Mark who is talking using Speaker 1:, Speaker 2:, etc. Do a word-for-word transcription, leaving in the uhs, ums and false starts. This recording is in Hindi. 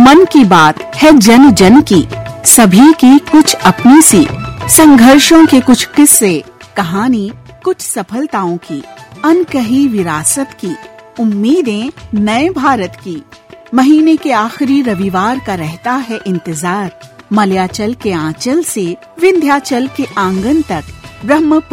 Speaker 1: मन की बात है जन जन की, सभी की कुछ अपनी सी, संघर्षों के कुछ किस्से, कहानी कुछ सफलताओं की, अनकही विरासत की, उम्मीदें नए भारत की। महीने के आखिरी रविवार का रहता है इंतजार, मलयाचल के आंचल से विंध्याचल के आंगन तक, ब्रह्म